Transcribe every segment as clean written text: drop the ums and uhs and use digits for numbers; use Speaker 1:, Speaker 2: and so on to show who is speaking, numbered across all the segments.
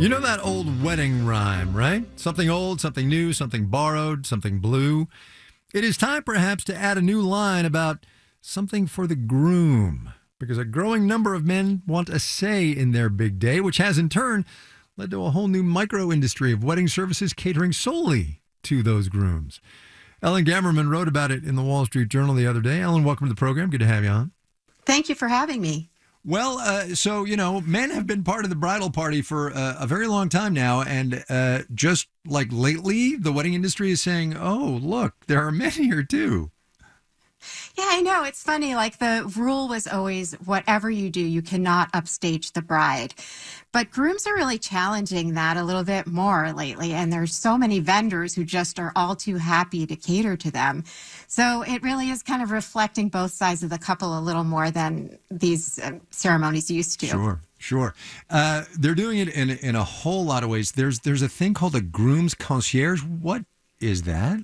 Speaker 1: You know that old wedding rhyme, right? Something old, something new, something borrowed, something blue. It is time perhaps to add a new line about something for the groom, because a growing number of men want a say in their big day, which has in turn led to a whole new micro industry of wedding services catering solely to those grooms. Ellen Gammerman wrote about it in the Wall Street Journal the other day. Ellen, welcome to the program. Good to have you on.
Speaker 2: Thank you for having me.
Speaker 1: Well, men have been part of the bridal party for a very long time now. And just like lately, the wedding industry is saying, oh, look, there are men here, too.
Speaker 2: Yeah, I know. It's funny. Like the rule was always whatever you do, you cannot upstage the bride. But grooms are really challenging that a little bit more lately. And there's so many vendors who just are all too happy to cater to them. So it really is kind of reflecting both sides of the couple a little more than these ceremonies used to.
Speaker 1: Sure. They're doing it in a whole lot of ways. There's a thing called a groom's concierge. What is that?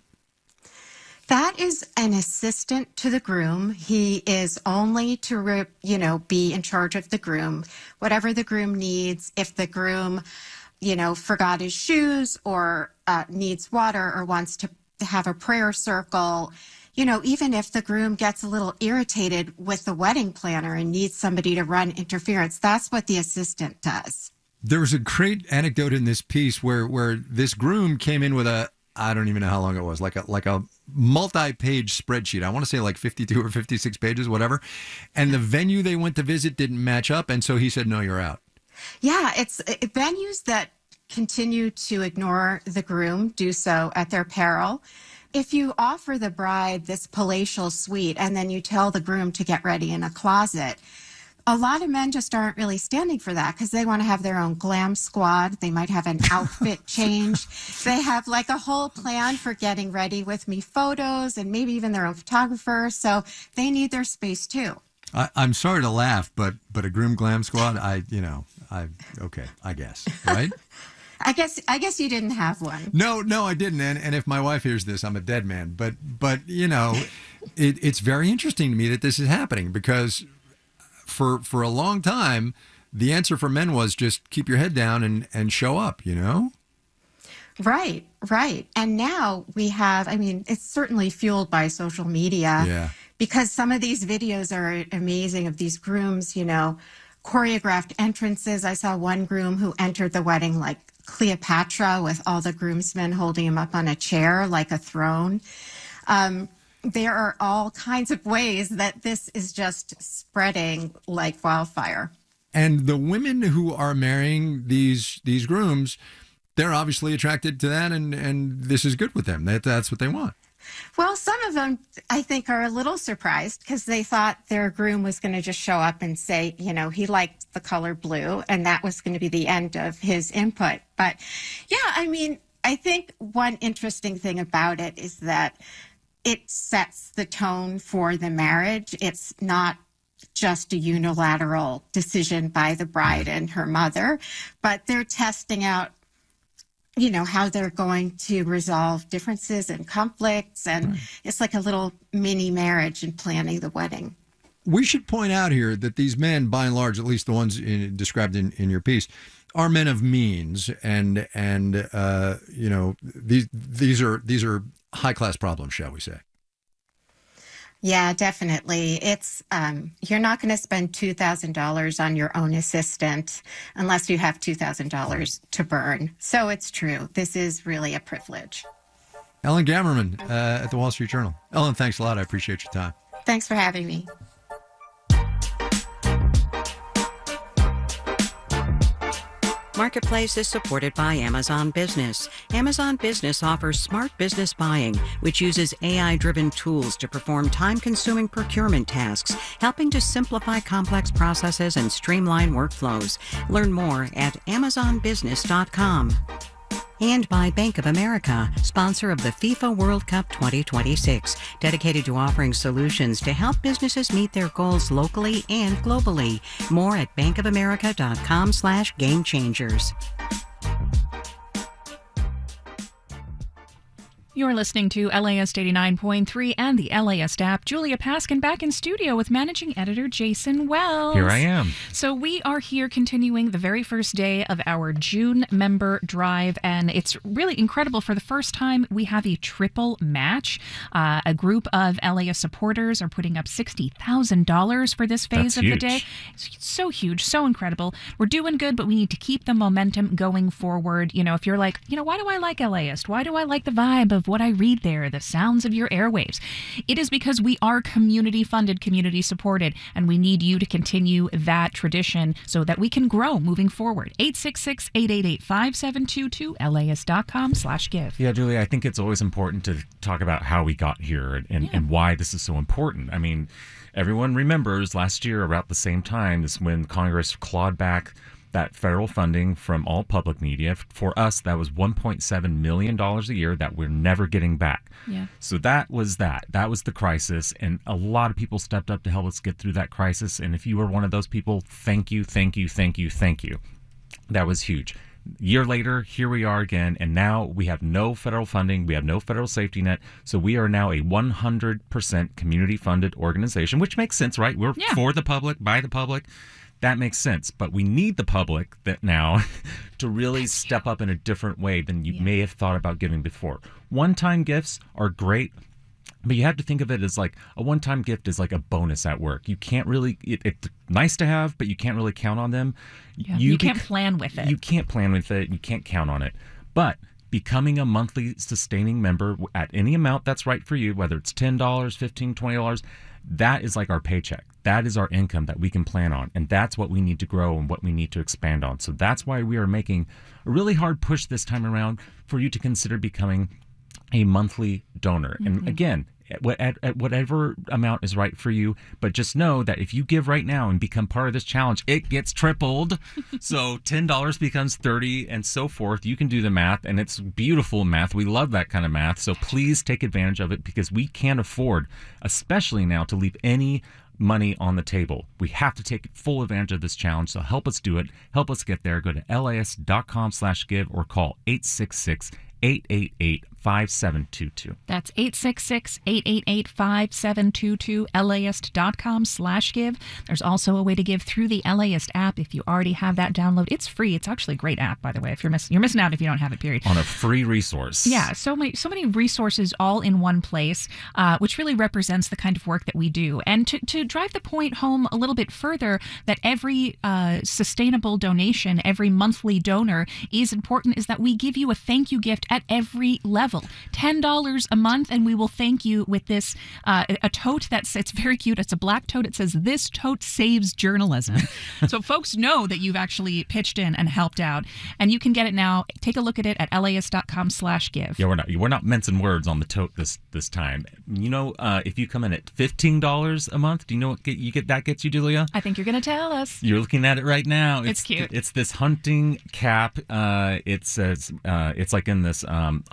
Speaker 2: That is an assistant to the groom. He is only to, be in charge of the groom. Whatever the groom needs, if the groom, forgot his shoes or needs water or wants to have a prayer circle, even if the groom gets a little irritated with the wedding planner and needs somebody to run interference, that's what the assistant does.
Speaker 1: There was a great anecdote in this piece where this groom came in with I don't even know how long it was, like a multi-page spreadsheet. I want to say like 52 or 56 pages, whatever. And the venue they went to visit didn't match up. And so he said, no, you're out.
Speaker 2: Yeah, it's venues that continue to ignore the groom do so at their peril. If you offer the bride this palatial suite and then you tell the groom to get ready in a closet, a lot of men just aren't really standing for that because they want to have their own glam squad. They might have an outfit change. They have like a whole plan for getting ready with me photos and maybe even their own photographer. So they need their space too.
Speaker 1: I'm sorry to laugh, but a groom glam squad, I guess, right?
Speaker 2: I guess you didn't have one.
Speaker 1: No, I didn't. And if my wife hears this, I'm a dead man. But it's very interesting to me that this is happening because for a long time, the answer for men was just keep your head down and show up,
Speaker 2: Right. And now we have, it's certainly fueled by social media.
Speaker 1: Yeah.
Speaker 2: Because some of these videos are amazing of these grooms, choreographed entrances. I saw one groom who entered the wedding like Cleopatra with all the groomsmen holding him up on a chair like a throne. There are all kinds of ways that this is just spreading like wildfire.
Speaker 1: And the women who are marrying these grooms, they're obviously attracted to that, and this is good with them. That's what they want.
Speaker 2: Well, some of them, I think, are a little surprised because they thought their groom was going to just show up and say, he liked the color blue, and that was going to be the end of his input. But yeah, I think one interesting thing about it is that it sets the tone for the marriage. It's not just a unilateral decision by the bride and her mother, but they're testing out how they're going to resolve differences and conflicts. And It's like a little mini marriage in planning the wedding.
Speaker 1: We should point out here that these men, by and large, at least the ones described in your piece, are men of means. And these are high-class problems, shall we say.
Speaker 2: Yeah, definitely. It's you're not going to spend $2,000 on your own assistant unless you have $2,000 to burn. So it's true. This is really a privilege.
Speaker 1: Ellen Gammerman at the Wall Street Journal. Ellen, thanks a lot. I appreciate your time.
Speaker 2: Thanks for having me.
Speaker 3: Marketplace is supported by Amazon Business. Amazon Business offers smart business buying, which uses AI-driven tools to perform time-consuming procurement tasks, helping to simplify complex processes and streamline workflows. Learn more at amazonbusiness.com. And by Bank of America, sponsor of the FIFA World Cup 2026, dedicated to offering solutions to help businesses meet their goals locally and globally. More at bankofamerica.com/gamechangers.
Speaker 4: You're listening to LAist 89.3 and the LAist app. Julia Paskin back in studio with managing editor Jason Wells.
Speaker 5: Here I am.
Speaker 4: So we are here continuing the very first day of our June member drive, and it's really incredible. For the first time, we have a triple match. A group of LAist supporters are putting up $60,000 for this phase
Speaker 5: That's
Speaker 4: of
Speaker 5: huge.
Speaker 4: the day. It's so huge, so incredible. We're doing good, but we need to keep the momentum going forward. You know, if you're like, why do I like LAist? Why do I like the vibe of what I read there, the sounds of your airwaves? It is because we are community funded, community supported, and we need you to continue that tradition so that we can grow moving forward. 866-888-5722, LAist.com/give.
Speaker 5: Yeah, Julia, I think it's always important to talk about how we got here and why this is so important. I mean, everyone remembers last year about the same time is when Congress clawed back that federal funding from all public media. For us, that was $1.7 million a year that we're never getting back.
Speaker 4: Yeah.
Speaker 5: So that was the crisis, and a lot of people stepped up to help us get through that crisis. And if you were one of those people, thank you, thank you, thank you, thank you. That was huge. A year later, here we are again, and now we have no federal funding. We have no federal safety net. So we are now a 100% community-funded organization, which makes sense, right? We're for the public, by the public. That makes sense. But we need the public that now to really step up in a different way than you may have thought about giving before. One-time gifts are great, but you have to think of it as like a one-time gift is like a bonus at work. You can't really, it's nice to have, but you can't really count on them.
Speaker 4: Yeah. You can't plan with it.
Speaker 5: You can't plan with it. You can't count on it. But becoming a monthly sustaining member at any amount that's right for you, whether it's $10, $15, $20, that is like our paycheck. That is our income that we can plan on. And that's what we need to grow and what we need to expand on. So that's why we are making a really hard push this time around for you to consider becoming a monthly donor. Mm-hmm. And again, at whatever amount is right for you. But just know that if you give right now and become part of this challenge, it gets tripled. So $10 becomes $30 and so forth. You can do the math, and it's beautiful math. We love that kind of math. So please take advantage of it, because we can't afford, especially now, to leave any money on the table. We have to take full advantage of this challenge. So help us do it. Help us get there. Go to LAist.com/give or call 866-888-5722.
Speaker 4: That's 866-888-5722, LAist.com/give. There's also a way to give through the LAist app if you already have that download. It's free. It's actually a great app, by the way. If you're missing out if you don't have it, period.
Speaker 5: On a free resource.
Speaker 4: Yeah, so many resources all in one place, which really represents the kind of work that we do. And to drive the point home a little bit further, that every sustainable donation, every monthly donor is important, is that we give you a thank you gift at every level. $10 a month, and we will thank you with this a tote it's very cute. It's a black tote. It says, "This tote saves journalism." So folks know that you've actually pitched in and helped out, and you can get it now. Take a look at it at LAist.com/give.
Speaker 5: Yeah, we're not mincing words on the tote this time. You know, if you come in at $15 a month, do you know what that gets you, Julia?
Speaker 4: I think you're going to tell us.
Speaker 5: You're looking at it right now.
Speaker 4: It's cute.
Speaker 5: It's this hunting cap. It says it's like in this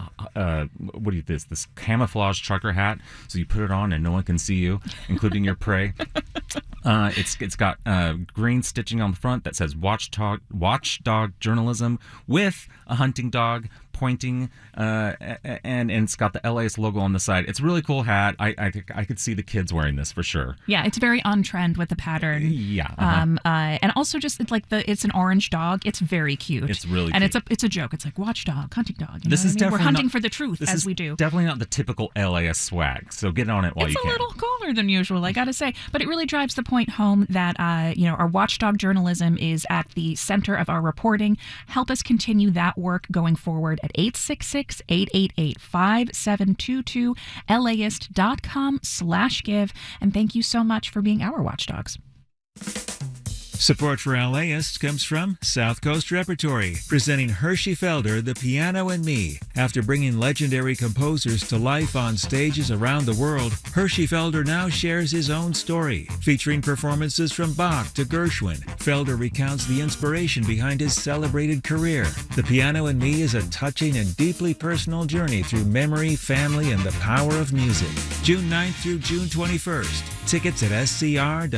Speaker 5: this camouflage trucker hat. So you put it on and no one can see you, including your prey. It's got green stitching on the front that says watchdog journalism with a hunting dog pointing, and it's got the LAist logo on the side. It's a really cool hat. I could see the kids wearing this for sure.
Speaker 4: Yeah, it's very on trend with the pattern.
Speaker 5: Yeah.
Speaker 4: And also just it's an orange dog. It's very cute.
Speaker 5: It's really
Speaker 4: and
Speaker 5: cute.
Speaker 4: it's a joke. It's like watchdog, hunting dog. You know
Speaker 5: This
Speaker 4: what
Speaker 5: is
Speaker 4: I mean?
Speaker 5: definitely
Speaker 4: We're hunting
Speaker 5: not-
Speaker 4: for the truth as we do.
Speaker 5: Definitely not the typical LAist swag. So get on it while you
Speaker 4: It's
Speaker 5: can.
Speaker 4: a little cooler than usual, I got to say. But it really drives the point home that our watchdog journalism is at the center of our reporting. Help us continue that work going forward at 866-888-5722, LAist.com/give. And thank you so much for being our watchdogs.
Speaker 6: Support for LAist comes from South Coast Repertory, presenting Hershey Felder, The Piano and Me. After bringing legendary composers to life on stages around the world, Hershey Felder now shares his own story. Featuring performances from Bach to Gershwin, Felder recounts the inspiration behind his celebrated career. The Piano and Me is a touching and deeply personal journey through memory, family, and the power of music. June 9th through June 21st. Tickets at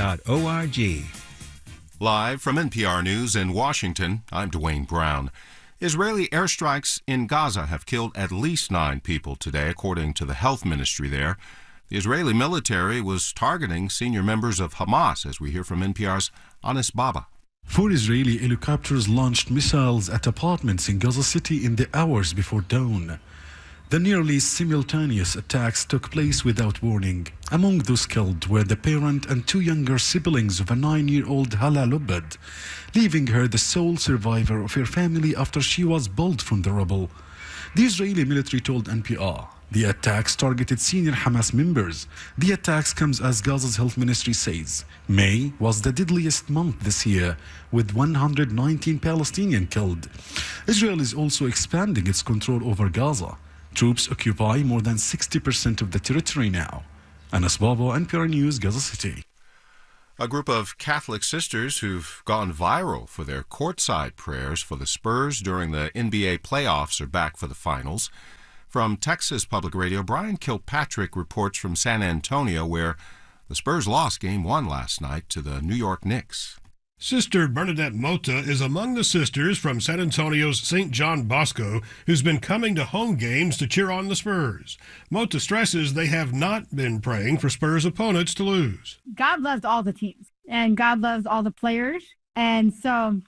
Speaker 6: scr.org.
Speaker 7: Live from NPR News in Washington, I'm Dwayne Brown. Israeli airstrikes in Gaza have killed at least 9 people today, according to the health ministry there. The Israeli military was targeting senior members of Hamas, as we hear from NPR's Anis Baba.
Speaker 8: 4 Israeli helicopters launched missiles at apartments in Gaza City in the hours before dawn. The nearly simultaneous attacks took place without warning. Among those killed were the parent and 2 younger siblings of a 9-year-old Hala Lubad, leaving her the sole survivor of her family after she was pulled from the rubble. The Israeli military told NPR the attacks targeted senior Hamas members. The attacks comes as Gaza's health ministry says May was the deadliest month this year, with 119 Palestinians killed. Israel is also expanding its control over Gaza. Troops occupy more than 60% of the territory now. Anas Baba, NPR News, Gaza City.
Speaker 7: A group of Catholic sisters who've gone viral for their courtside prayers for the Spurs during the NBA playoffs are back for the finals. From Texas Public Radio, Brian Kilpatrick reports from San Antonio, where the Spurs lost Game 1 last night to the New York Knicks.
Speaker 9: Sister Bernadette Mota is among the sisters from San Antonio's St. John Bosco who's been coming to home games to cheer on the Spurs. Mota stresses they have not been praying for Spurs opponents to lose.
Speaker 10: God loves all the teams, and God loves all the players, and so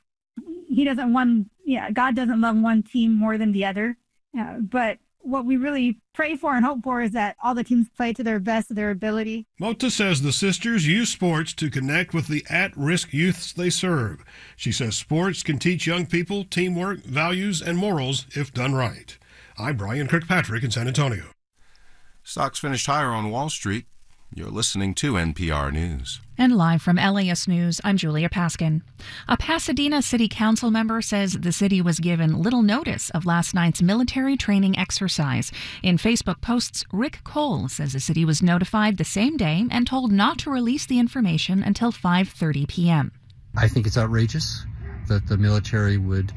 Speaker 10: God doesn't love one team more than the other. But what we really pray for and hope for is that all the teams play to their best of their ability.
Speaker 9: Mota says the sisters use sports to connect with the at-risk youths they serve. She says sports can teach young people teamwork, values, and morals if done right. I'm Brian Kirkpatrick in San Antonio.
Speaker 7: Stocks finished higher on Wall Street. You're listening to NPR News.
Speaker 4: And live from LAS News, I'm Julia Paskin. A Pasadena City Council member says the city was given little notice of last night's military training exercise. In Facebook posts, Rick Cole says the city was notified the same day and told not to release the information until 5:30 p.m.
Speaker 11: I think it's outrageous that the military would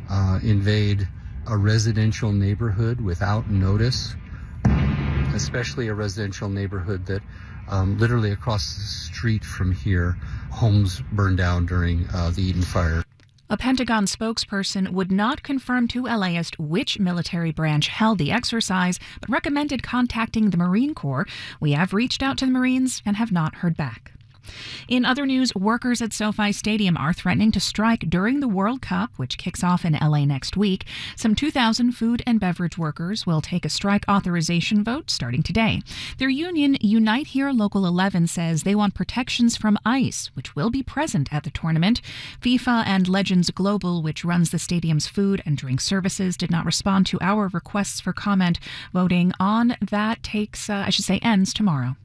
Speaker 11: invade a residential neighborhood without notice, especially a residential neighborhood that literally across the street from here, homes burned down during the Eden Fire.
Speaker 4: A Pentagon spokesperson would not confirm to LAist which military branch held the exercise, but recommended contacting the Marine Corps. We have reached out to the Marines and have not heard back. In other news, workers at SoFi Stadium are threatening to strike during the World Cup, which kicks off in LA next week. Some 2,000 food and beverage workers will take a strike authorization vote starting today. Their union, Unite Here Local 11, says they want protections from ICE, which will be present at the tournament. FIFA and Legends Global, which runs the stadium's food and drink services, did not respond to our requests for comment. Voting on that ends tomorrow.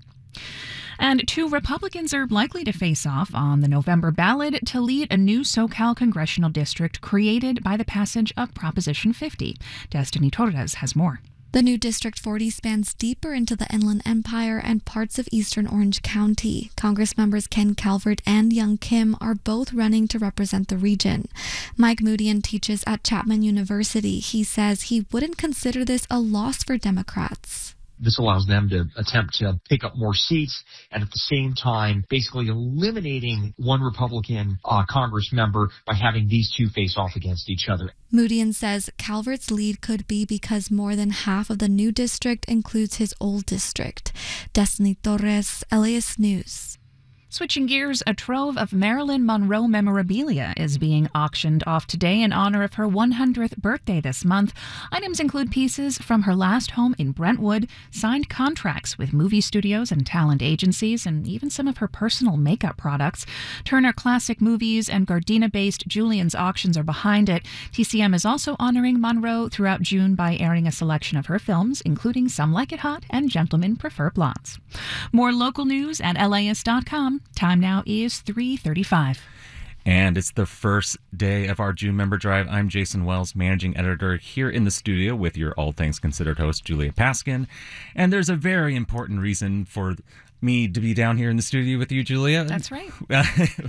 Speaker 4: And 2 Republicans are likely to face off on the November ballot to lead a new SoCal congressional district created by the passage of Proposition 50. Destiny Torres has more.
Speaker 12: The new District 40 spans deeper into the Inland Empire and parts of eastern Orange County. Congress members Ken Calvert and Young Kim are both running to represent the region. Mike Moodian teaches at Chapman University. He says he wouldn't consider this a loss for Democrats.
Speaker 13: This allows them to attempt to pick up more seats and at the same time basically eliminating one Republican Congress member by having these two face off against each other.
Speaker 12: Moodian says Calvert's lead could be because more than half of the new district includes his old district. Destiny Torres, LAS News.
Speaker 4: Switching gears, a trove of Marilyn Monroe memorabilia is being auctioned off today in honor of her 100th birthday this month. Items include pieces from her last home in Brentwood, signed contracts with movie studios and talent agencies, and even some of her personal makeup products. Turner Classic Movies and Gardena-based Julian's Auctions are behind it. TCM is also honoring Monroe throughout June by airing a selection of her films, including Some Like It Hot and Gentlemen Prefer Blondes. More local news at LAist.com. Time now is 3:35.
Speaker 5: And it's the first day of our June member drive. I'm Jason Wells, managing editor, here in the studio with your All Things Considered host, Julia Paskin. And there's a very important reason for me to be down here in the studio with you, Julia.
Speaker 4: That's right.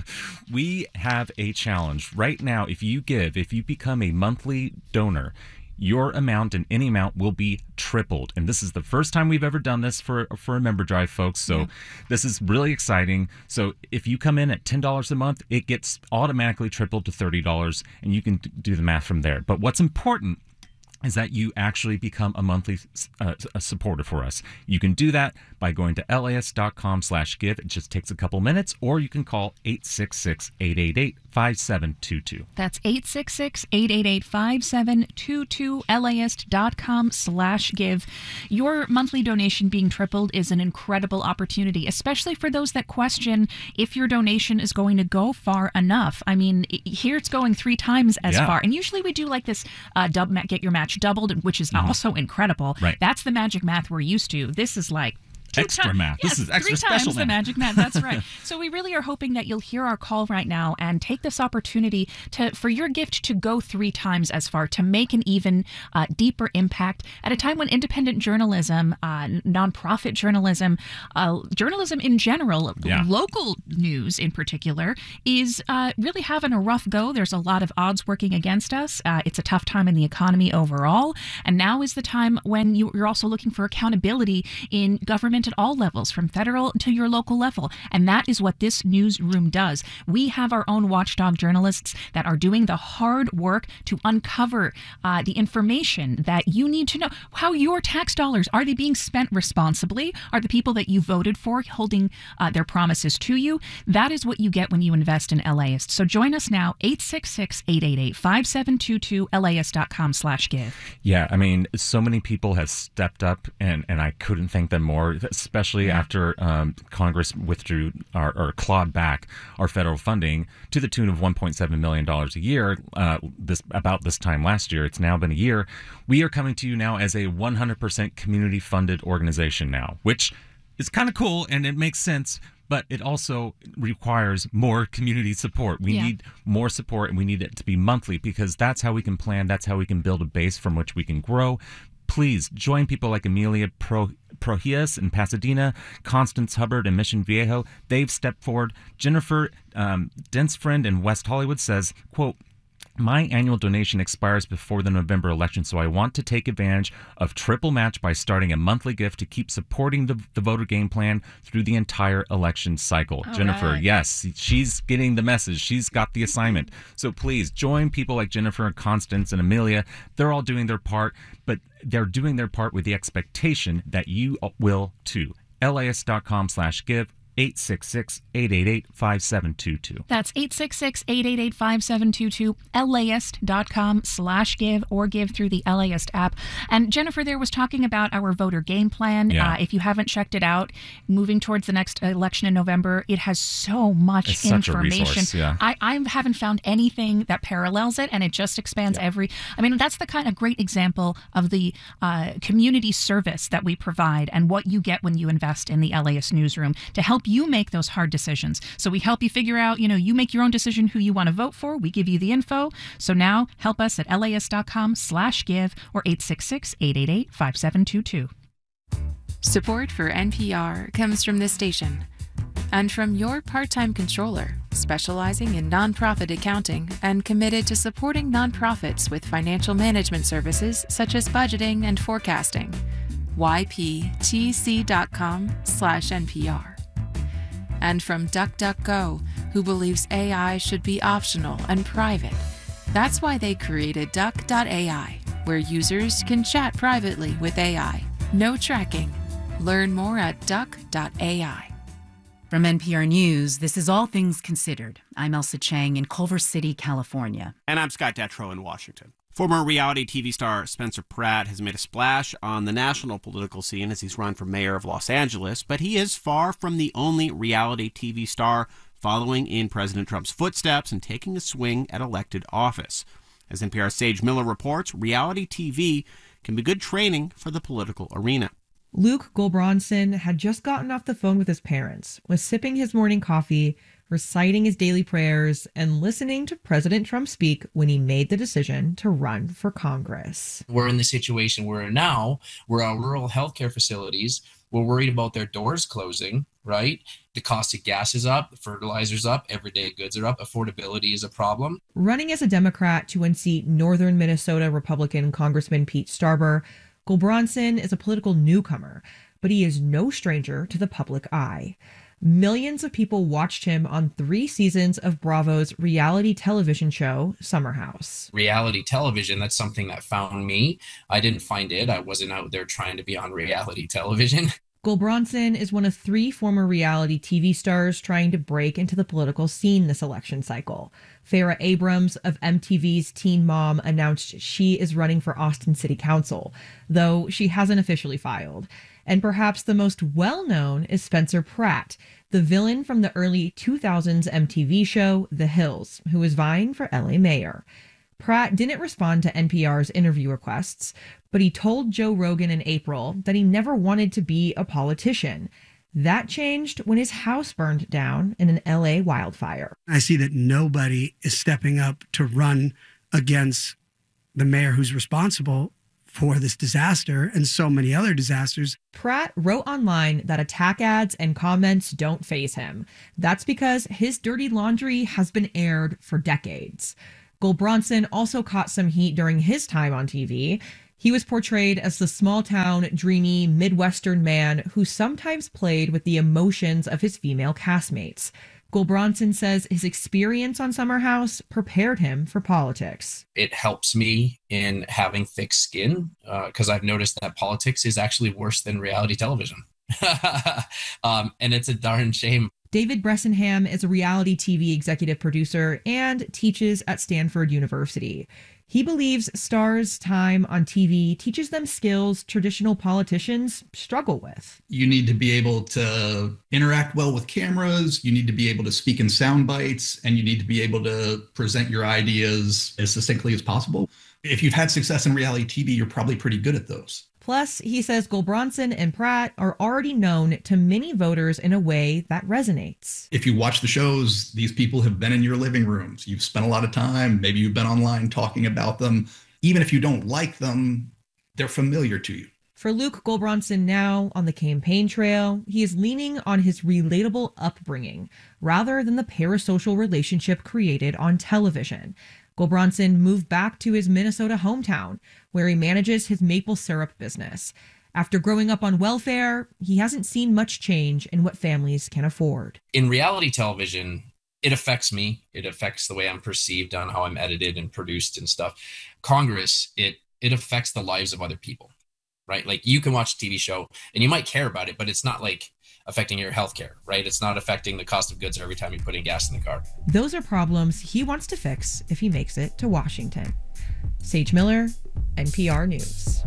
Speaker 5: We have a challenge. Right now, if you become a monthly donor, your amount and any amount will be tripled. And this is the first time we've ever done this for a member drive, folks. So this is really exciting. So if you come in at $10 a month, it gets automatically tripled to $30, and you can do the math from there. But what's important is that you actually become a monthly a supporter for us. You can do that by going to las.com/give. It just takes a couple minutes, or you can call 866-888-5722.
Speaker 4: That's 866-888-5722, las.com/give. Your monthly donation being tripled is an incredible opportunity, especially for those that question if your donation is going to go far enough. I mean, here it's going 3 times as far. And usually we do like this get your match doubled, which is also incredible.
Speaker 5: Right.
Speaker 4: That's the magic math we're used to. This is like
Speaker 5: extra math.
Speaker 4: Yes,
Speaker 5: this is extra
Speaker 4: 3
Speaker 5: special
Speaker 4: times
Speaker 5: math.
Speaker 4: the magic math. That's right. So we really are hoping that you'll hear our call right now and take this opportunity for your gift to go 3 times as far, to make an even deeper impact at a time when independent journalism, nonprofit journalism, journalism in general, local news in particular, is really having a rough go. There's a lot of odds working against us. It's a tough time in the economy overall. And now is the time when you're also looking for accountability in government at all levels, from federal to your local level. And that is what this newsroom does. We have our own watchdog journalists that are doing the hard work to uncover the information that you need to know. How your tax dollars, are they being spent responsibly? Are the people that you voted for holding their promises to you? That is what you get when you invest in LAist. So join us now, 866-888-5722, las.com/give.
Speaker 5: Yeah, I mean, so many people have stepped up, and I couldn't thank them more, especially after Congress withdrew or clawed back our federal funding to the tune of $1.7 million a year about this time last year. It's now been a year. We are coming to you now as a 100% community-funded organization now, which is kind of cool, and it makes sense, but it also requires more community support. We need more support, and we need it to be monthly, because that's how we can plan. That's how we can build a base from which we can grow. Please join people like Amelia Prohias in Pasadena, Constance Hubbard in Mission Viejo. They've stepped forward. Jennifer Densfriend in West Hollywood says, quote, "My annual donation expires before the November election, so I want to take advantage of Triple Match by starting a monthly gift to keep supporting the voter game plan through the entire election cycle."
Speaker 4: All
Speaker 5: Jennifer,
Speaker 4: right.
Speaker 5: yes, she's getting the message. She's got the assignment. So please join people like Jennifer and Constance and Amelia. They're all doing their part, but they're doing their part with the expectation that you will too. las.com/give. 866-888-5722.
Speaker 4: That's 866-888-5722, LAist.com/give, or give through the LAist app. And Jennifer there was talking about our voter game plan. If you haven't checked it out, moving towards the next election in November, it has so much information.
Speaker 5: Such a resource,
Speaker 4: I haven't found anything that parallels it, and it just expands that's the kind of great example of the community service that we provide and what you get when you invest in the LAist newsroom to help you make those hard decisions. So we help you figure out, you make your own decision who you want to vote for. We give you the info. So now help us at LAist.com/give or 866-888-5722.
Speaker 14: Support for NPR comes from this station and from your part-time controller, specializing in nonprofit accounting and committed to supporting nonprofits with financial management services such as budgeting and forecasting. yptc.com/NPR. And from DuckDuckGo, who believes AI should be optional and private. That's why they created Duck.ai, where users can chat privately with AI. No tracking. Learn more at Duck.ai.
Speaker 15: From NPR News, this is All Things Considered. I'm Elsa Chang in Culver City, California.
Speaker 16: And I'm Scott Detrow in Washington. Former reality TV star Spencer Pratt has made a splash on the national political scene as he's run for mayor of Los Angeles, but he is far from the only reality TV star following in President Trump's footsteps and taking a swing at elected office. As NPR's Sage Miller reports, reality TV can be good training for the political arena.
Speaker 17: Luke Gulbranson had just gotten off the phone with his parents, was sipping his morning coffee, reciting his daily prayers, and listening to President Trump speak when he made the decision to run for Congress.
Speaker 18: We're in the situation we're in now, where our rural healthcare facilities, we're worried about their doors closing right? The cost of gas is up, fertilizer's up, everyday goods are up, affordability is a problem.
Speaker 17: Running as a Democrat to unseat northern Minnesota Republican Congressman Pete Starber, Gulbranson is a political newcomer, but he is no stranger to the public eye. Millions of people watched him on 3 seasons of Bravo's reality television show, Summer House.
Speaker 18: Reality television, that's something that found me. I didn't find it. I wasn't out there trying to be on reality television.
Speaker 17: Gulbranson is one of 3 former reality TV stars trying to break into the political scene this election cycle. Farrah Abrams of MTV's Teen Mom announced she is running for Austin City Council, though she hasn't officially filed. And perhaps the most well-known is Spencer Pratt, the villain from the early 2000s MTV show The Hills, who was vying for LA mayor. Pratt didn't respond to NPR's interview requests, but he told Joe Rogan in April that he never wanted to be a politician. That changed when his house burned down in an LA wildfire.
Speaker 19: I see that nobody is stepping up to run against the mayor who's responsible for this disaster and so many other disasters.
Speaker 17: Pratt wrote online that attack ads and comments don't faze him. That's because his dirty laundry has been aired for decades. Gulbranson also caught some heat during his time on TV. He was portrayed as the small-town, dreamy, Midwestern man who sometimes played with the emotions of his female castmates. Gulbranson says his experience on Summer House prepared him for politics.
Speaker 18: It helps me in having thick skin because I've noticed that politics is actually worse than reality television. And it's a darn shame.
Speaker 17: David Bressenham is a reality TV executive producer and teaches at Stanford University. He believes stars' time on TV teaches them skills traditional politicians struggle with.
Speaker 20: You need to be able to interact well with cameras, you need to be able to speak in sound bites, and you need to be able to present your ideas as succinctly as possible. If you've had success in reality TV, you're probably pretty good at those.
Speaker 17: Plus, he says Gulbranson and Pratt are already known to many voters in a way that resonates.
Speaker 20: If you watch the shows, these people have been in your living rooms. You've spent a lot of time. Maybe you've been online talking about them. Even if you don't like them, they're familiar to you.
Speaker 17: For Luke Gulbranson now on the campaign trail, he is leaning on his relatable upbringing rather than the parasocial relationship created on television. Gulbranson moved back to his Minnesota hometown, where he manages his maple syrup business. After growing up on welfare, he hasn't seen much change in what families can afford.
Speaker 18: In reality television, it affects me. It affects the way I'm perceived on how I'm edited and produced and stuff. Congress, it affects the lives of other people, right? Like you can watch a TV show and you might care about it, but it's not like affecting your healthcare, right? It's not affecting the cost of goods every time you put in gas in the car.
Speaker 17: Those are problems he wants to fix if he makes it to Washington. Sage Miller, NPR News.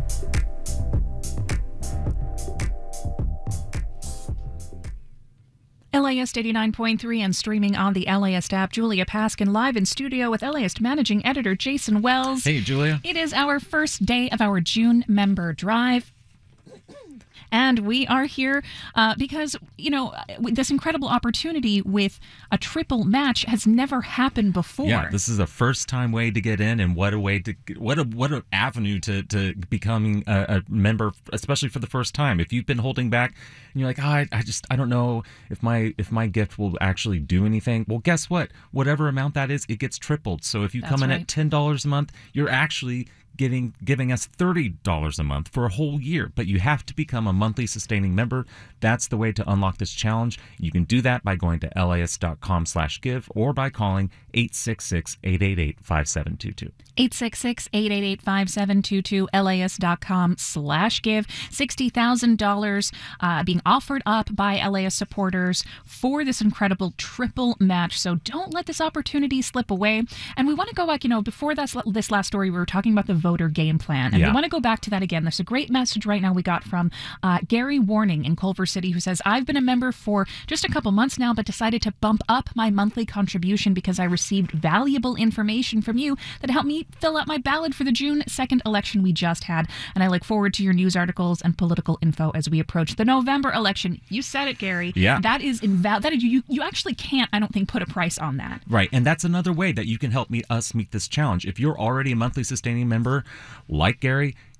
Speaker 4: LAist 89.3 and streaming on the LAist app. Julia Paskin live in studio with LAist managing editor Jason Wells.
Speaker 5: Hey, Julia.
Speaker 4: It is our first day of our June member drive. And we are here because, you know, this incredible opportunity with a triple match has never happened before.
Speaker 5: Yeah, this is a first-time way to get in, and what an avenue to becoming a member, especially for the first time. If you've been holding back and you're like, I don't know if my gift will actually do anything. Well, guess what? Whatever amount that is, it gets tripled. So if you come in at $10 a month, you're actually giving us $30 a month for a whole year, but you have to become a monthly sustaining member. That's the way to unlock this challenge. You can do that by going to laist.com/give or by calling 866-888-5722.
Speaker 4: 866-888-5722, laist.com/give. $60,000 being offered up by LAist supporters for this incredible triple match. So don't let this opportunity slip away. And we want to go back, before this last story, we were talking about the voter game plan. And we want to go back to that again. There's a great message right now we got from Gary Warning in Culver City, who says, I've been a member for just a couple months now, but decided to bump up my monthly contribution because I received valuable information from you that helped me fill out my ballot for the June 2nd election we just had. And I look forward to your news articles and political info as we approach the November election. You said it, Gary.
Speaker 5: Yeah.
Speaker 4: That is invalid. You actually can't, I don't think, put a price on that.
Speaker 5: Right. And that's another way that you can help us meet this challenge. If you're already a monthly sustaining member like Gary,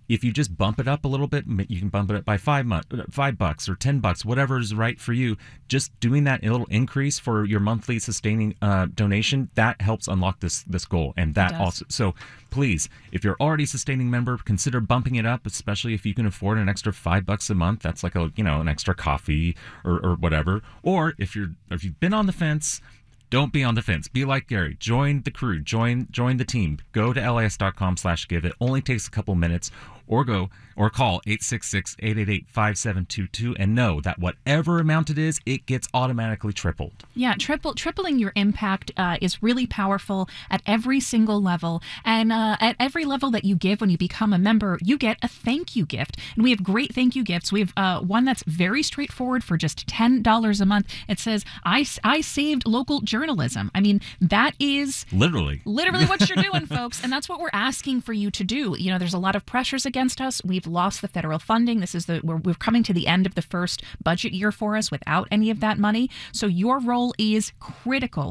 Speaker 5: if you just bump it up a little bit, you can bump it up by $5 or $10, whatever is right for you. Just doing that little increase for your monthly sustaining donation, that helps unlock this goal. And that also, so please, if you're already a sustaining member, consider bumping it up, especially if you can afford an extra $5 a month. That's like an extra coffee or whatever. Or if you've been on the fence, don't be on the fence. Be like Gary. Join the crew. Join the team. Go to LAist.com/give. It only takes a couple minutes. Or call 866-888-5722 and know that whatever amount it is, it gets automatically tripled.
Speaker 4: Yeah, tripling your impact is really powerful at every single level. And at every level that you give when you become a member, you get a thank you gift. And we have great thank you gifts. We have one that's very straightforward for just $10 a month. It says, I saved local journalism. I mean, that is literally what you're doing, folks. And that's what we're asking for you to do. You know, there's a lot of pressures against us. We've lost the federal funding. We're coming to the end of the first budget year for us without any of that money. So your role is critical.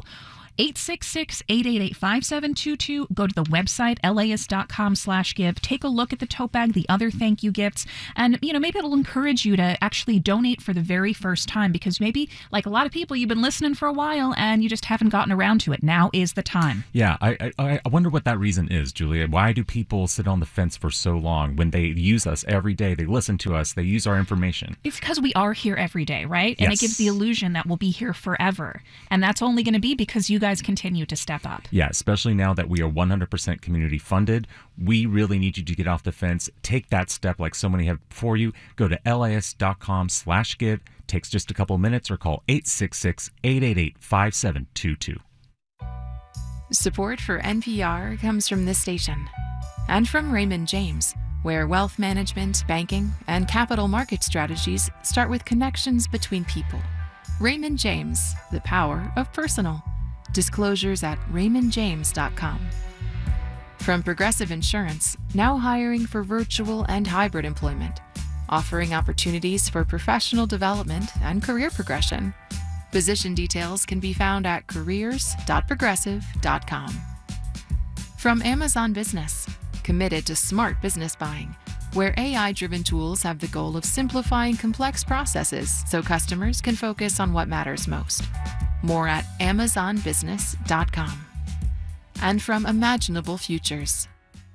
Speaker 4: 866-888-5722. Go to the website, laist.com/give. Take a look at the tote bag, the other thank you gifts, and maybe it'll encourage you to actually donate for the very first time, because maybe, like a lot of people, you've been listening for a while and you just haven't gotten around to it. Now is the time.
Speaker 5: Yeah, I wonder what that reason is, Julia. Why do people sit on the fence for so long when they use us every day? They listen to us. They use our information.
Speaker 4: It's because we are here every day, right? And It gives the illusion that we'll be here forever. And that's only going to be because you guys continue to step up.
Speaker 5: Yeah, especially now that we are 100% community funded. We really need you to get off the fence. Take that step like so many have before you. Go to laist.com/give. Takes just a couple minutes, or call 866-888-5722.
Speaker 14: Support for NPR comes from this station and from Raymond James, where wealth management, banking, and capital market strategies start with connections between people. Raymond James, the power of personal. Disclosures at raymondjames.com. From Progressive Insurance, now hiring for virtual and hybrid employment, offering opportunities for professional development and career progression. Position details can be found at careers.progressive.com. From Amazon Business, committed to smart business buying, where AI-driven tools have the goal of simplifying complex processes so customers can focus on what matters most. More at amazonbusiness.com. And from Imaginable Futures.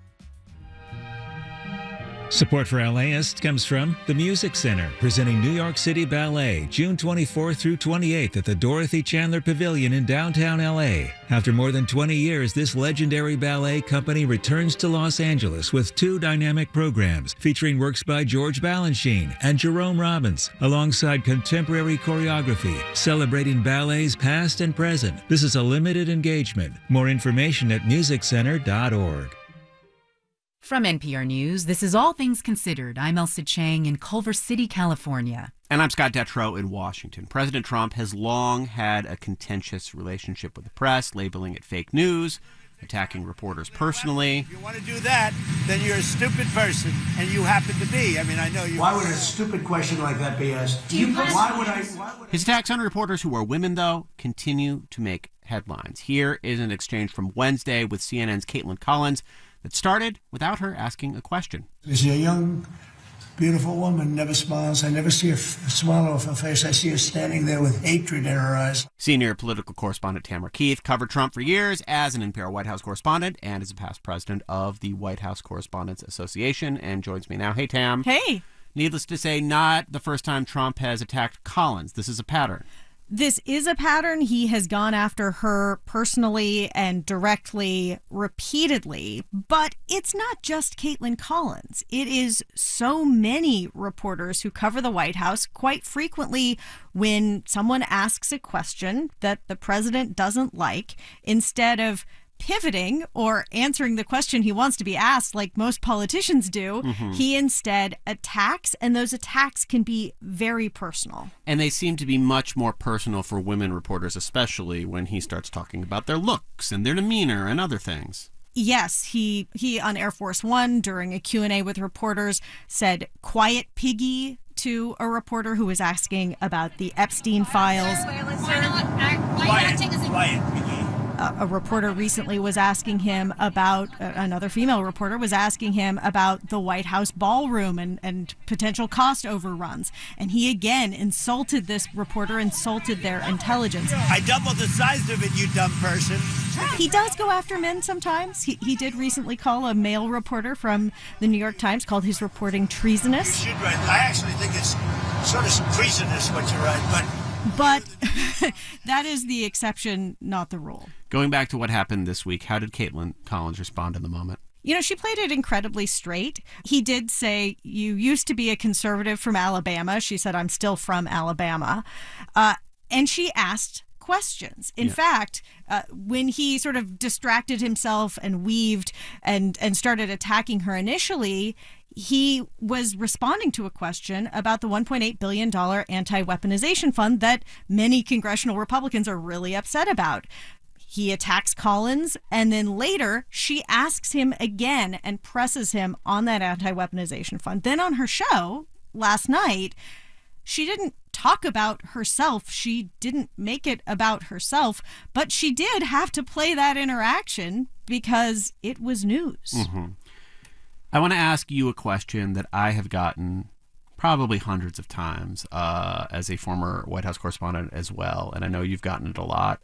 Speaker 6: Support for LAist comes from the Music Center, presenting New York City Ballet, June 24th through 28th at the Dorothy Chandler Pavilion in downtown LA. After more than 20 years, this legendary ballet company returns to Los Angeles with 2 dynamic programs featuring works by George Balanchine and Jerome Robbins, alongside contemporary choreography, celebrating ballets past and present. This is a limited engagement. More information at musiccenter.org.
Speaker 15: From NPR News, this is All Things Considered. I'm Elsa Chang in Culver City, California.
Speaker 16: And I'm Scott Detrow in Washington. President Trump has long had a contentious relationship with the press, labeling it fake news, attacking reporters personally.
Speaker 21: If you want to do that, then you're a stupid person, and you happen to be. I mean, I know you. Why would a stupid question like that be asked? Why would I?
Speaker 16: His attacks on reporters who are women, though, continue to make headlines. Here is an exchange from Wednesday with CNN's Caitlin Collins that started without her asking a question.
Speaker 21: Is she a young, beautiful woman, never smiles. I never see a smile off her face. I see her standing there with hatred in her eyes.
Speaker 16: Senior political correspondent Tamara Keith covered Trump for years as an NPR White House correspondent and is a past president of the White House Correspondents Association and joins me now. Hey, Tam.
Speaker 22: Hey.
Speaker 16: Needless to say, not the first time Trump has attacked Collins. This is a pattern.
Speaker 22: This is a pattern. He has gone after her personally and directly, repeatedly. But it's not just Caitlin Collins. It is so many reporters who cover the White House. Quite frequently, when someone asks a question that the president doesn't like, instead of pivoting or answering the question he wants to be asked like most politicians do, he instead attacks, and those attacks can be very personal.
Speaker 16: And they seem to be much more personal for women reporters, especially when he starts talking about their looks and their demeanor and other things.
Speaker 22: Yes, he on Air Force One during a Q&A with reporters said "quiet piggy" to a reporter who was asking about the Epstein files.
Speaker 21: Quiet piggy.
Speaker 22: A reporter recently was asking him about, another female reporter was asking him about the White House ballroom and potential cost overruns. And he again insulted this reporter, insulted their intelligence.
Speaker 21: I doubled the size of it, you dumb person.
Speaker 22: He does go after men sometimes. He did recently call a male reporter from the New York Times, called his reporting treasonous.
Speaker 21: You should write. I actually think it's sort of treasonous what you write,
Speaker 22: but that is the exception, not the rule.
Speaker 16: Going back to what happened this week, how did Caitlin Collins respond in the moment?
Speaker 22: You know, she played it incredibly straight. He did say, "You used to be a conservative from Alabama." She said, "I'm still from Alabama." And she asked questions. In fact, when he sort of distracted himself and weaved and started attacking her initially, he was responding to a question about the $1.8 billion anti-weaponization fund that many congressional Republicans are really upset about. He attacks Collins, and then later she asks him again and presses him on that anti-weaponization fund. Then on her show last night, she didn't talk about herself. She didn't make it about herself, but she did have to play that interaction because it was news.
Speaker 16: Mm-hmm. I want to ask you a question that I have gotten probably hundreds of times as a former White House correspondent as well, and I know you've gotten it a lot.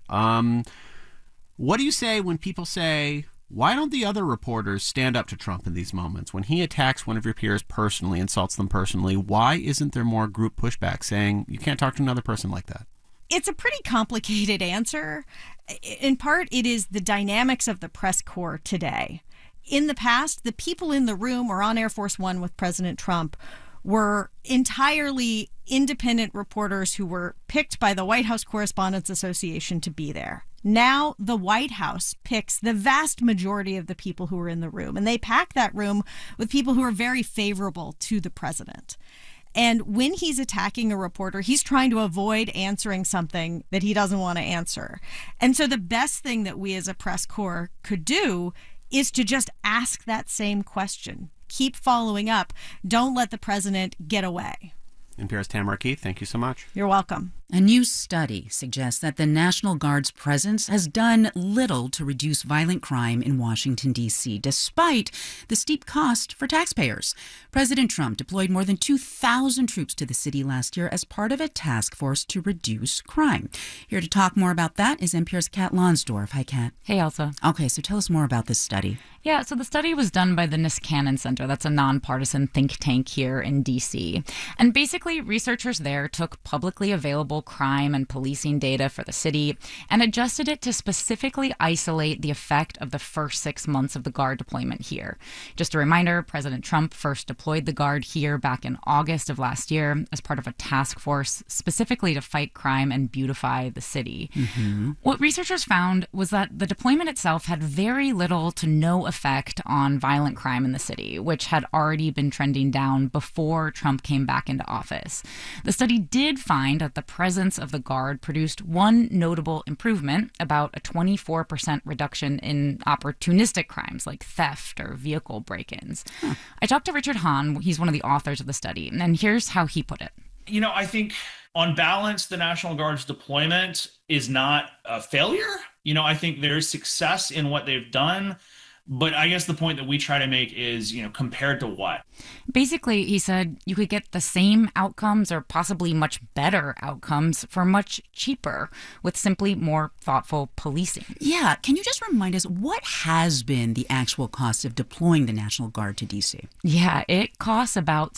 Speaker 16: What do you say when people say, why don't the other reporters stand up to Trump in these moments? When he attacks one of your peers personally, insults them personally, why isn't there more group pushback saying you can't talk to another person like that?
Speaker 22: It's a pretty complicated answer. In part, it is the dynamics of the press corps today. In the past, the people in the room or on Air Force One with President Trump were entirely independent reporters who were picked by the White House Correspondents Association to be there. Now the White House picks the vast majority of the people who are in the room, and they pack that room with people who are very favorable to the president. And when he's attacking a reporter, he's trying to avoid answering something that he doesn't want to answer. And so the best thing that we as a press corps could do is to just ask that same question. Keep following up. Don't let the president get away.
Speaker 16: NPR's Tamara Keith, thank you so much.
Speaker 22: You're welcome.
Speaker 1: A new study suggests that the National Guard's presence has done little to reduce violent crime in Washington, D.C., despite the steep cost for taxpayers. President Trump deployed more than 2,000 troops to the city last year as part of a task force to reduce crime. Here to talk more about that is NPR's Kat Lonsdorf. Hi, Kat.
Speaker 2: Hey, Elsa.
Speaker 1: Okay, so tell us more about this study.
Speaker 2: Yeah, so the study was done by the Niskanen Center. That's a nonpartisan think tank here in D.C. And basically, researchers there took publicly available crime and policing data for the city and adjusted it to specifically isolate the effect of the first 6 months of the Guard deployment here. Just a reminder, President Trump first deployed the Guard here back in August of last year as part of a task force specifically to fight crime and beautify the city. Mm-hmm. What researchers found was that the deployment itself had very little to no effect on violent crime in the city, which had already been trending down before Trump came back into office. The study did find that the presence of the Guard produced one notable improvement, about a 24% reduction in opportunistic crimes like theft or vehicle break-ins. I talked to Richard Hahn, he's one of the authors of the study, and here's how he put it.
Speaker 23: You know, I think on balance, the National Guard's deployment is not a failure. You know, I think there's success in what they've done. But I guess the point that we try to make is, you know, compared to what?
Speaker 2: Basically, he said you could get the same outcomes or possibly much better outcomes for much cheaper with simply more thoughtful policing.
Speaker 1: Yeah. Can you just remind us what has been the actual cost of deploying the National Guard to D.C.?
Speaker 2: Yeah, it costs about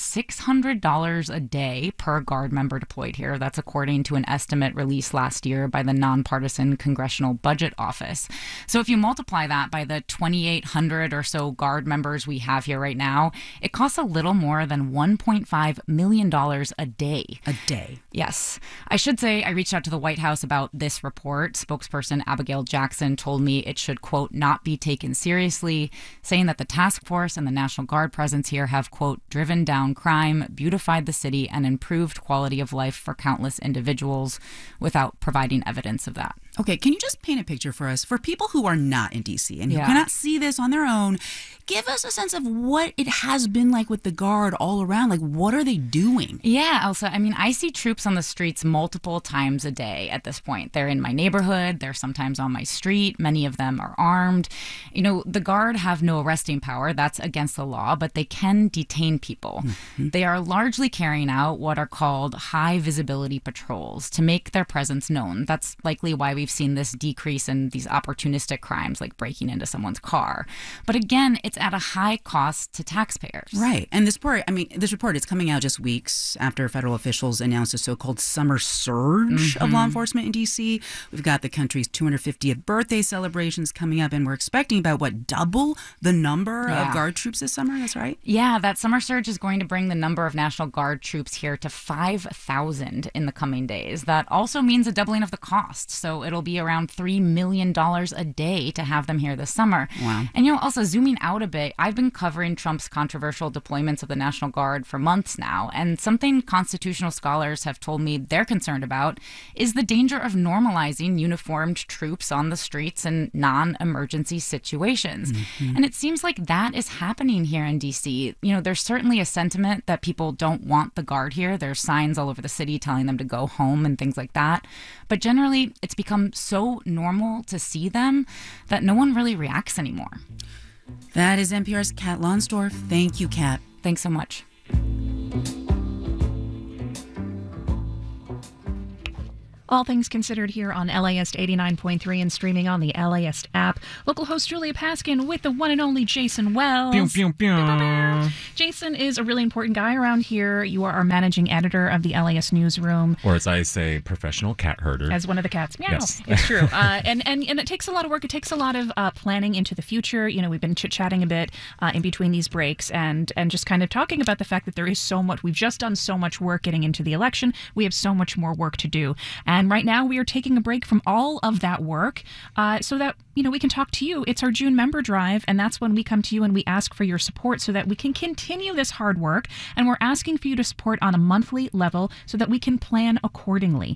Speaker 2: $600 a day per Guard member deployed here. That's according to an estimate released last year by the nonpartisan Congressional Budget Office. So if you multiply that by the 2,800 or so Guard members we have here right now, it costs a little more than $1.5 million a day.
Speaker 1: A day?
Speaker 2: Yes. I should say I reached out to the White House about this report. Spokesperson Abigail Jackson told me it should, quote, not be taken seriously, saying that the task force and the National Guard presence here have, quote, driven down crime, beautified the city, and improved quality of life for countless individuals without providing evidence of that.
Speaker 1: Okay, can you just paint a picture for us, for people who are not in D.C. and who cannot see this this on their own. Give us a sense of what it has been like with the Guard all around. Like, what are they doing?
Speaker 2: Yeah, Elsa. I mean, I see troops on the streets multiple times a day at this point. They're in my neighborhood. They're sometimes on my street. Many of them are armed. You know, the Guard have no arresting power. That's against the law, but they can detain people. They are largely carrying out what are called high visibility patrols to make their presence known. That's likely why we've seen this decrease in these opportunistic crimes like breaking into someone's car. But again, it's at a high cost to taxpayers.
Speaker 1: Right. And this report is coming out just weeks after federal officials announced a so-called summer surge of law enforcement in D.C. We've got the country's 250th birthday celebrations coming up, and we're expecting about, double the number of Guard troops this summer? That's right?
Speaker 2: Yeah, that summer surge is going to bring the number of National Guard troops here to 5,000 in the coming days. That also means a doubling of the cost. So it'll be around $3 million a day to have them here this summer.
Speaker 1: Wow.
Speaker 2: And, also zooming out a bit, I've been covering Trump's controversial deployments of the National Guard for months now, and something constitutional scholars have told me they're concerned about is the danger of normalizing uniformed troops on the streets in non-emergency situations. And it seems like that is happening here in D.C. There's certainly a sentiment that people don't want the Guard here. There's signs all over the city telling them to go home and things like that. But generally, it's become so normal to see them that no one really reacts anymore.
Speaker 1: That is NPR's Kat Lonsdorf. Thank you, Kat.
Speaker 2: Thanks so much.
Speaker 4: All things considered here on LAist 89.3 and streaming on the LAist app. Local host Julia Paskin with the one and only Jason Wells.
Speaker 5: Pew, pew, pew.
Speaker 4: Jason is a really important guy around here. You are our managing editor of the LAist newsroom.
Speaker 5: Or as I say, professional cat herder.
Speaker 4: As one of the cats. Meow.
Speaker 5: Yes.
Speaker 4: It's true. And it takes a lot of work. It takes a lot of planning into the future. We've been chit-chatting a bit in between these breaks and just kind of talking about the fact that there is so much. We've just done so much work getting into the election. We have so much more work to do. And right now we are taking a break from all of that work so that, we can talk to you. It's our June member drive, and that's when we come to you and we ask for your support so that we can continue this hard work. And we're asking for you to support on a monthly level so that we can plan accordingly.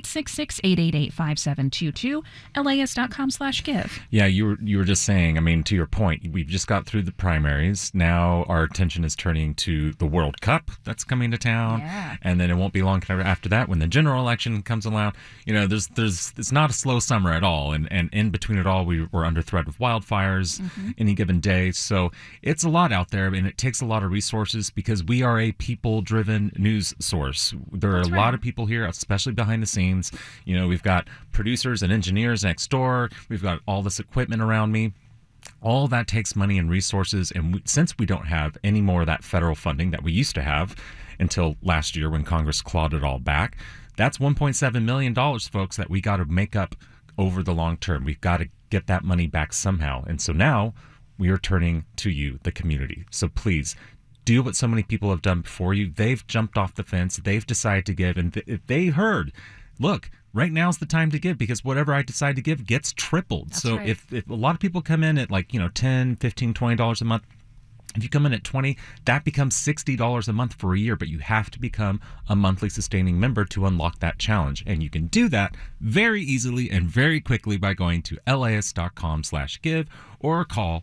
Speaker 4: 866-888-5722, LAist.com/give.
Speaker 5: Yeah, you were just saying, to your point, we've just got through the primaries. Now our attention is turning to the World Cup that's coming to town.
Speaker 2: Yeah.
Speaker 5: And then it won't be long after that when the general election comes around. It's not a slow summer at all. And in between it all, we're under threat of wildfires any given day. So it's a lot out there, and it takes a lot of resources because we are a people-driven news source. There are a lot of people here, especially behind the scenes. We've got producers and engineers next door. We've got all this equipment around me. All that takes money and resources, and since we don't have any more of that federal funding that we used to have until last year when Congress clawed it all back, that's $1.7 million, folks, that we got to make up over the long term. We've got to get that money back somehow. And so now we are turning to you, the community. So please do what so many people have done before you. They've jumped off the fence. They've decided to give. And if they heard, look, right now's the time to give because whatever I decide to give gets tripled.
Speaker 4: That's
Speaker 5: so
Speaker 4: right.
Speaker 5: if a lot of people come in at $10, $15, $20 a month, if you come in at $20, that becomes $60 a month for a year, but you have to become a monthly sustaining member to unlock that challenge. And you can do that very easily and very quickly by going to LAist.com/give or call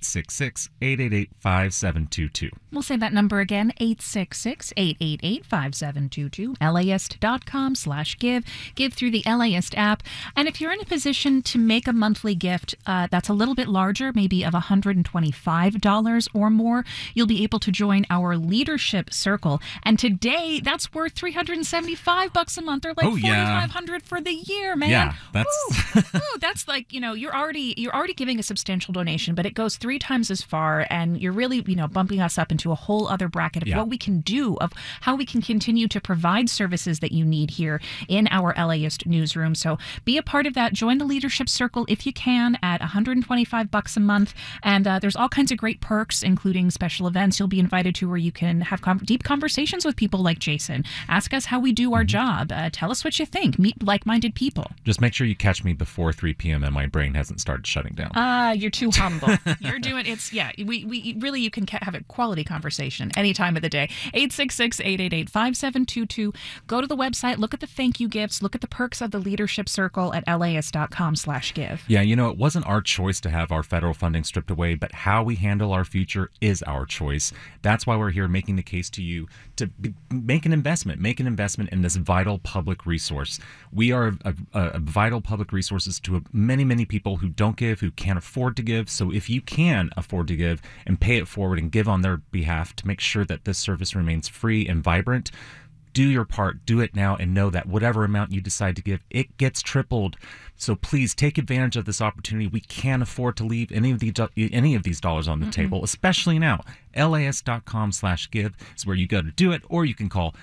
Speaker 5: 866-888-5722.
Speaker 4: We'll say that number again, 866-888-5722, LAist.com/give. Give through the LAist app. And if you're in a position to make a monthly gift that's a little bit larger, maybe of $125 or more, you'll be able to join our leadership circle. And today, that's worth $375 a month, or like $4,500 for the year, man.
Speaker 5: Yeah,
Speaker 4: that's like, you're already giving a substantial donation, but it goes 3 times as far, and you're really, bumping us up into a whole other bracket of what we can do, of how we can continue to provide services that you need here in our LAist newsroom. So be a part of that. Join the leadership circle if you can at $125 a month, and there's all kinds of great perks, including special events you'll be invited to where you can have deep conversations with people like Jason. Ask us how we do our job. Tell us what you think. Meet like-minded people.
Speaker 5: Just make sure you catch me before 3 p.m. and my brain hasn't started shutting down.
Speaker 4: You're too humble. You're doing we really, you can have a quality conversation any time of the day. 866-888-5722. Go to the website, look at the thank you gifts, look at the perks of the leadership circle at LAist.com/give.
Speaker 5: Yeah, it wasn't our choice to have our federal funding stripped away, but how we handle our future is our choice. That's why we're here making the case to you to make an investment in this vital public resource. We are a vital public resources to many, many people who don't give, who can't afford to give. So if you can afford to give and pay it forward and give on their behalf to make sure that this service remains free and vibrant, do your part, do it now, and know that whatever amount you decide to give, it gets tripled. So please take advantage of this opportunity. We can't afford to leave any of these dollars on the table, especially now. LAist.com/give is where you go to do it, or you can call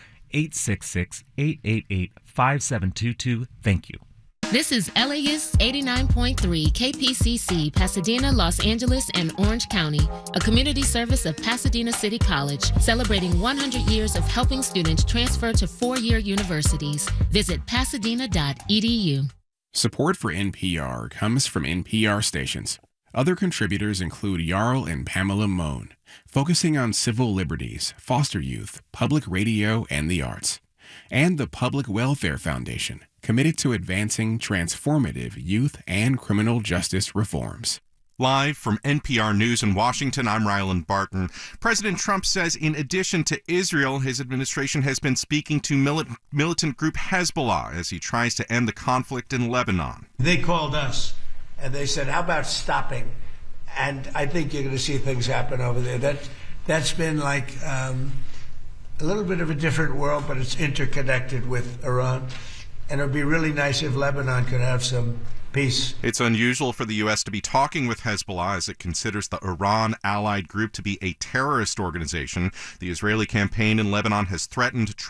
Speaker 5: 866-888-5722. Thank you.
Speaker 3: This is LAist 89.3 KPCC, Pasadena, Los Angeles, and Orange County, a community service of Pasadena City College, celebrating 100 years of helping students transfer to four-year universities. Visit pasadena.edu.
Speaker 8: Support for NPR comes from NPR stations. Other contributors include Jarl and Pamela Mohn, focusing on civil liberties, foster youth, public radio, and the arts. And the Public Welfare Foundation, committed to advancing transformative youth and criminal justice reforms.
Speaker 7: Live from NPR News in Washington, I'm Ryland Barton. President Trump says in addition to Israel, his administration has been speaking to militant group Hezbollah as he tries to end the conflict in Lebanon.
Speaker 21: They called us and they said, how about stopping? And I think you're going to see things happen over there. That's been like a little bit of a different world, but it's interconnected with Iran. And it would be really nice if Lebanon could have some peace.
Speaker 7: It's unusual for the U.S. to be talking with Hezbollah as it considers the Iran-allied group to be a terrorist organization. The Israeli campaign in Lebanon has threatened